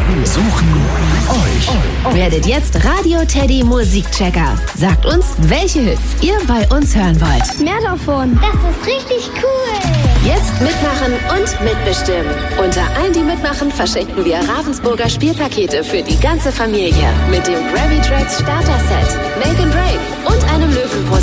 suchen euch. Werdet jetzt Radio Teddy Musikchecker. Sagt uns, welche Hits ihr bei uns hören wollt. Mehr davon. Das ist richtig cool. Jetzt mitmachen und mitbestimmen. Unter allen, die mitmachen, verschenken wir Ravensburger Spielpakete für die ganze Familie. Mit dem Gravy Tracks Starter Set, Make and Break und einem Löwenprozess.